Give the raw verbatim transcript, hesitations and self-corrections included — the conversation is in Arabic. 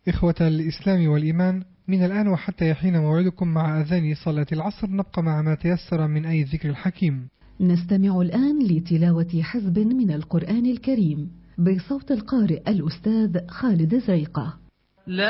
إخوة الإسلام والإيمان، من الآن وحتى يحين موعدكم مع أذان صلاة العصر نبقى مع ما تيسر من أي ذكر الحكيم. نستمع الآن لتلاوة حزب من القرآن الكريم بصوت القارئ الأستاذ خالد زريقة.